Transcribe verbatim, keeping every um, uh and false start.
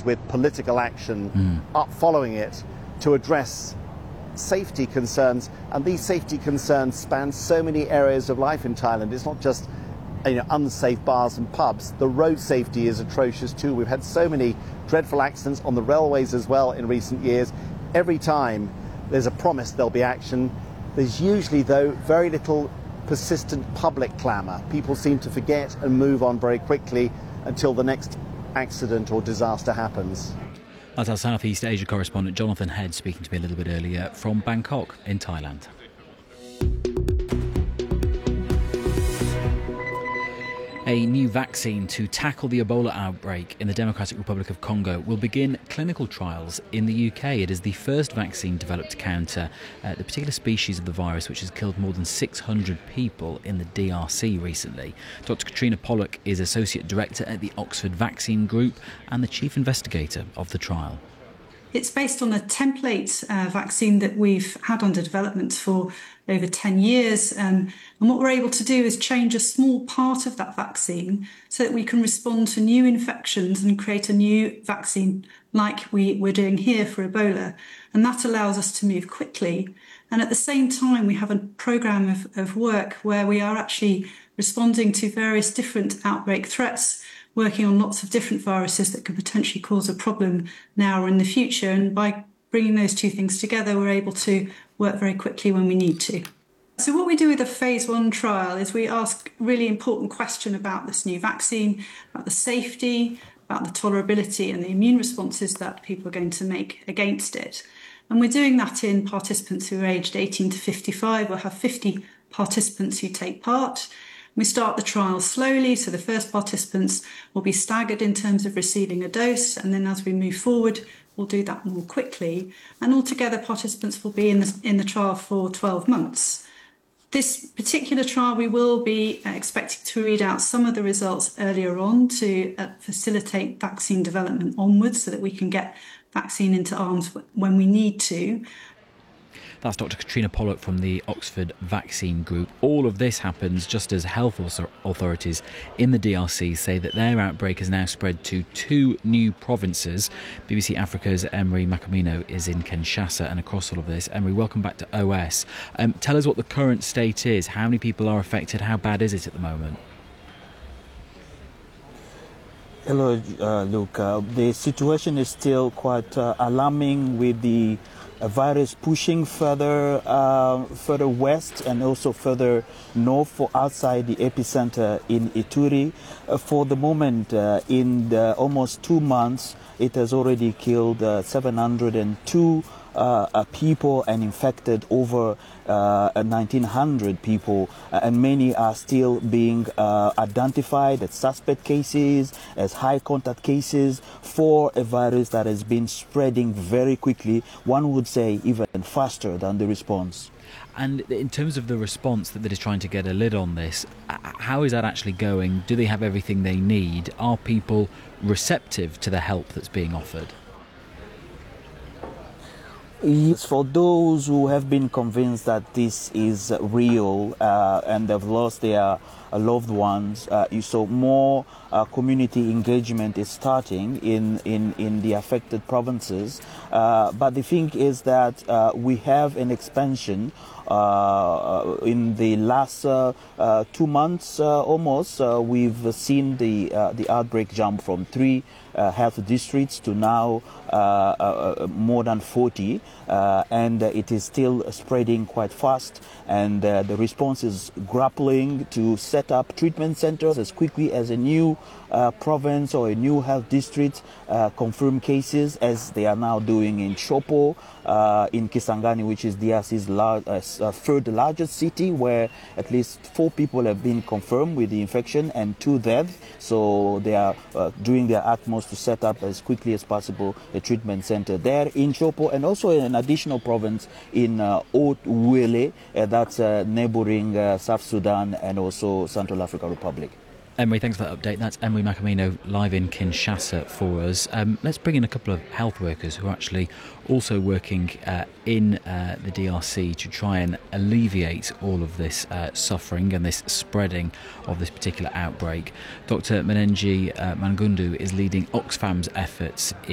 with political action mm. up following it to address safety concerns, and these safety concerns span so many areas of life in Thailand. It's not just, you know, unsafe bars and pubs. The road safety is atrocious too. We've had so many dreadful accidents on the railways as well in recent years. Every time there's a promise there'll be action, there's usually, though, very little persistent public clamour. People seem to forget and move on very quickly until the next accident or disaster happens. That's our Southeast Asia correspondent Jonathan Head speaking to me a little bit earlier from Bangkok in Thailand. A new vaccine to tackle the Ebola outbreak in the Democratic Republic of Congo will begin clinical trials in the U K. It is the first vaccine developed to counter uh, the particular species of the virus which has killed more than six hundred people in the D R C recently. Doctor Katrina Pollock is Associate Director at the Oxford Vaccine Group and the Chief Investigator of the trial. It's based on a template uh, vaccine that we've had under development for over ten years. Um, and what we're able to do is change a small part of that vaccine so that we can respond to new infections and create a new vaccine like we, we're doing here for Ebola. And that allows us to move quickly. And at the same time, we have a programme of, of work where we are actually responding to various different outbreak threats, working on lots of different viruses that could potentially cause a problem now or in the future. And by bringing those two things together, we're able to work very quickly when we need to. So what we do with a phase one trial is we ask a really important question about this new vaccine, about the safety, about the tolerability and the immune responses that people are going to make against it. And we're doing that in participants who are aged eighteen to fifty-five. We'll have fifty participants who take part. We start the trial slowly, so the first participants will be staggered in terms of receiving a dose, and then as we move forward, we'll do that more quickly. And altogether, participants will be in the, in the trial for twelve months. This particular trial, we will be expecting to read out some of the results earlier on to uh, facilitate vaccine development onwards so that we can get vaccine into arms when we need to. That's Doctor Katrina Pollock from the Oxford Vaccine Group. All of this happens just as health authorities in the D R C say that their outbreak has now spread to two new provinces. B B C Africa's Emery Makamino is in Kinshasa, and across all of this, Emery, welcome back to O S. Um, tell us what the current state is. How many people are affected? How bad is it at the moment? Hello, uh, Luke. Uh, the situation is still quite uh, alarming, with the uh, virus pushing further, uh, further west and also further north for outside the epicenter in Ituri. Uh, for the moment, uh, in the almost two months, it has already killed uh, seven hundred two Uh, uh, people and infected over uh, nineteen hundred people, uh, and many are still being uh, identified as suspect cases, as high contact cases for a virus that has been spreading very quickly, one would say even faster than the response. And in terms of the response that, that is trying to get a lid on this, how is that actually going? Do they have everything they need? Are people receptive to the help that's being offered? Yes, for those who have been convinced that this is real uh, and they've lost their uh, loved ones, uh, so more uh, community engagement is starting in, in, in the affected provinces. Uh, but the thing is that uh, we have an expansion Uh, in the last uh, uh, two months uh, almost. Uh, we've seen the uh, the outbreak jump from three uh, health districts to now uh, uh, more than forty, uh, and uh, it is still spreading quite fast, and uh, the response is grappling to set up treatment centers as quickly as a new uh, province or a new health district uh, confirm cases, as they are now doing in Chopo, uh, in Kisangani, which is D R C's large, uh, uh, third largest city, where at least four people have been confirmed with the infection and two deaths. So they are uh, doing their utmost to set up as quickly as possible a treatment center there in Chopo, and also in an additional province in uh, Haut-Uele, uh, that's uh, neighboring uh, South Sudan and also Central African Republic. Emery, thanks for that update. That's Emery Makamino live in Kinshasa for us. Um, let's bring in a couple of health workers who are actually also working uh, in uh, the D R C to try and alleviate all of this uh, suffering and this spreading of this particular outbreak. Doctor Menenji uh, Mangundu is leading Oxfam's efforts